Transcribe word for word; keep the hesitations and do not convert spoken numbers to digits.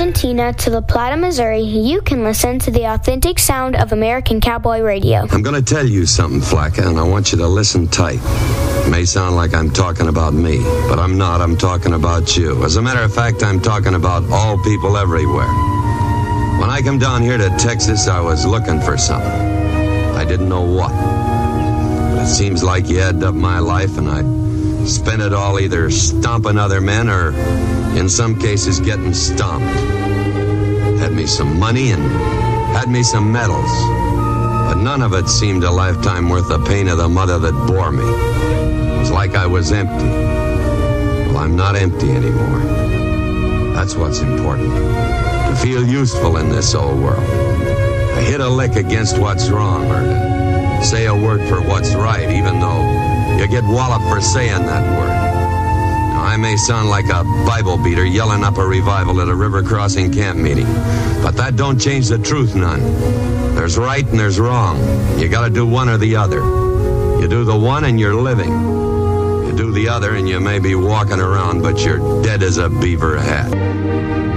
Argentina to La Plata, Missouri, you can listen to the authentic sound of American Cowboy Radio. I'm going to tell you something, Flacca, and I want you to listen tight. It may sound like I'm talking about me, but I'm not. I'm talking about you. As a matter of fact, I'm talking about all people everywhere. When I come down here to Texas, I was looking for something. I didn't know what. But it seems like you added up my life, and I spent it all either stomping other men or, in some cases, getting stomped. Had me some money and had me some medals. But none of it seemed a lifetime worth the pain of the mother that bore me. It was like I was empty. Well, I'm not empty anymore. That's what's important. To feel useful in this old world. To hit a lick against what's wrong, or to say a word for what's right, even though you get walloped for saying that word. Now, I may sound like a Bible beater yelling up a revival at a river crossing camp meeting, but that don't change the truth none. There's right and there's wrong. You gotta do one or the other. You do the one and you're living. You do the other and you may be walking around, but you're dead as a beaver hat.